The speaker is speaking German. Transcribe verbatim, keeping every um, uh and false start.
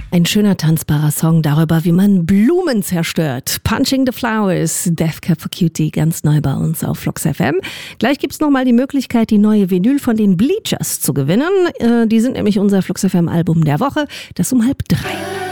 Ein schöner, tanzbarer Song darüber, wie man Blumen zerstört. Punching the Flowers, Death Cab for Cutie, ganz neu bei uns auf Flux F M. Gleich gibt's nochmal die Möglichkeit, die neue Vinyl von den Bleachers zu gewinnen. Die sind nämlich unser Flux F M Album der Woche. Das um halb drei.